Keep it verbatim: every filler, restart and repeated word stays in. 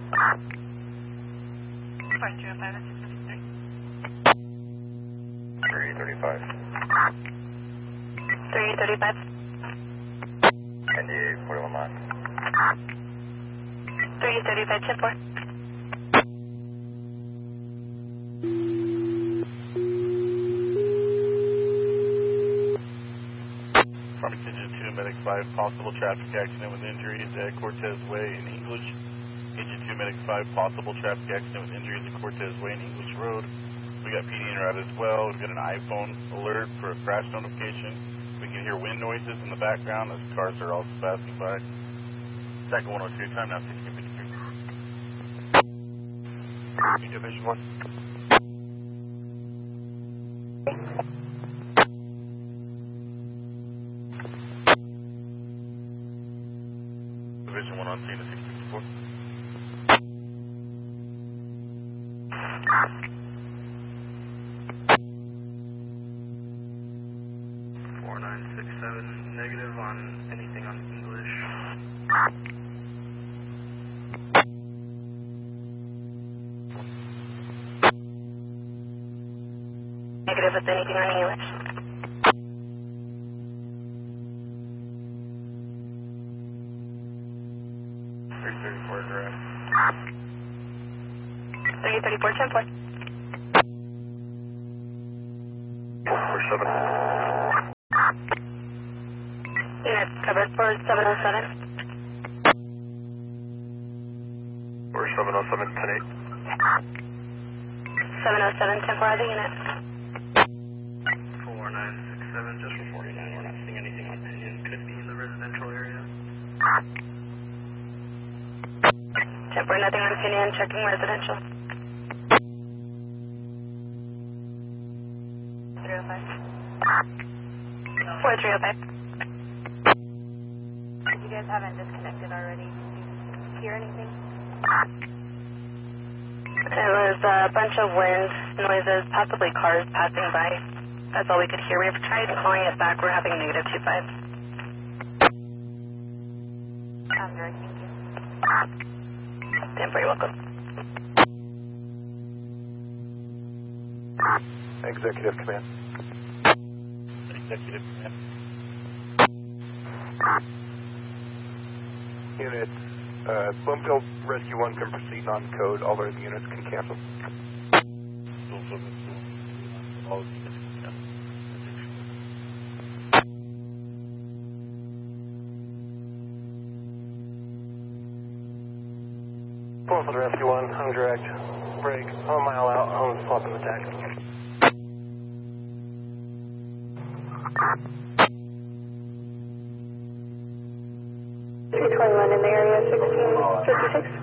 five two five, that's six fifty-three. three thirty-five. three thirty-five. ninety-eight, forty-one mile. three thirty-five, ten four. Farmington two, Medic five, possible traffic accident with injuries at Cortez Way in English. Agent two, Medic five, possible traffic accident with injuries at Cortez Way in English Road. We got P D en route as well. We've got an iPhone alert for a crash notification. We can hear wind noises in the background as cars are also passing by. Second one oh two, time now sixteen fifty-three. Division one. Division one on scene at six fifty-four. four nine six seven, negative on anything on English. Negative with anything on English. three thirty-four direct. three thirty-four, ten four. four seven. Unit covered for seven oh seven. four seven oh seven, ten eight. seven oh seven, ten four, other unit. four nine six seven, just for forty-nine. We're not seeing anything on Pinion. Could be in the residential area. ten four, nothing on Pinion, checking residential. three oh five. four three oh five. You guys haven't disconnected already. Did you hear anything? It was a bunch of wind noises, possibly cars passing by. That's all we could hear. We've tried calling it back. We're having negative two five. I'm very thank you. ten four, you're welcome. Executive command. Executive command. Unit, uh, Bloomfield Rescue one can proceed on code. All other units can cancel. All units can cancel. Bloomfield Rescue one, hung direct. Break, one mile out, home swapping the taxi. three twenty-one in the area, sixteen fifty-six.